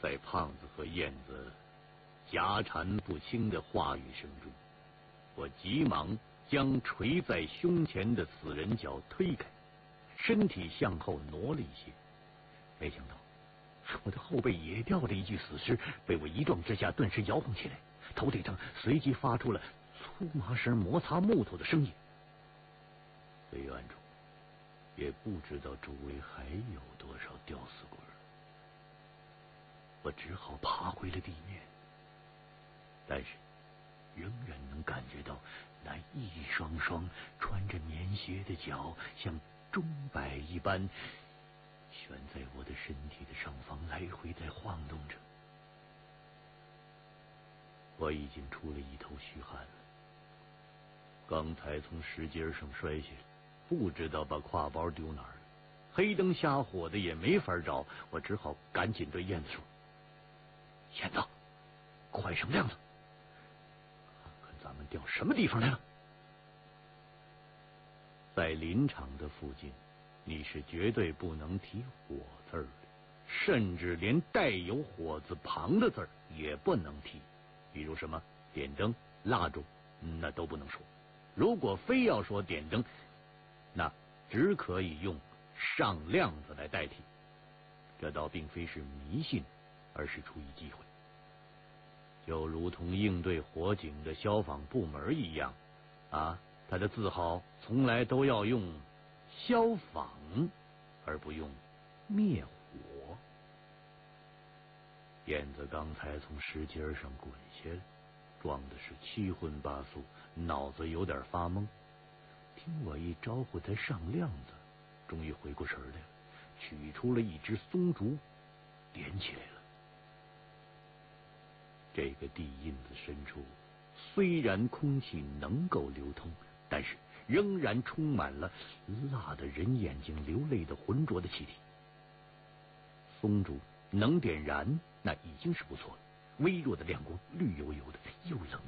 在胖子和燕子夹缠不清的话语声中，我急忙将垂在胸前的死人脚推开，身体向后挪了一些。没想到我的后背也掉了一具死尸，被我一撞之下顿时摇晃起来，头顶上随即发出了粗麻绳摩擦木头的声音。黑暗中也不知道周围还有多少吊死鬼，我只好爬回了地面，但是仍然能感觉到那一双双穿着棉鞋的脚像钟摆一般悬在我的身体的上方来回在晃动着。我已经出了一头虚汗了，刚才从石阶上摔下，不知道把挎包丢哪儿了，黑灯瞎火的也没法找，我只好赶紧对燕子说：“燕子，快省亮子，看看咱们掉什么地方来了。”在林场的附近，你是绝对不能提火字儿的，甚至连带有火字旁的字儿也不能提，比如什么点灯、蜡烛，那都不能说。如果非要说点灯，那只可以用上亮子来代替。这倒并非是迷信，而是出于忌讳，就如同应对火警的消防部门一样啊，它的字号从来都要用消防而不用灭火。燕子刚才从石阶上滚下来，撞的是七荤八素，脑子有点发懵。听我一招呼才上亮子，终于回过神来了，取出了一只松竹，点起来了。这个地印子深处，虽然空气能够流通，但是仍然充满了辣得人眼睛流泪的浑浊的气体。松竹能点燃，那已经是不错了。微弱的亮光，绿油油的，又冷